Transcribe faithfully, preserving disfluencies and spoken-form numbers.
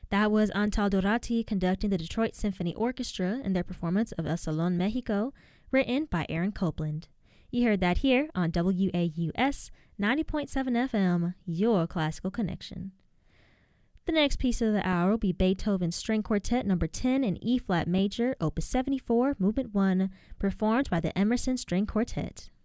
That was Antal Dorati conducting the Detroit Symphony Orchestra in their performance of El Salón Mexico, written by Aaron Copland. You heard that here on W A U S ninety point seven F M, your classical connection. The next piece of the hour will be Beethoven's String Quartet number ten in E-flat major, opus seventy-four, movement one, performed by the Emerson String Quartet.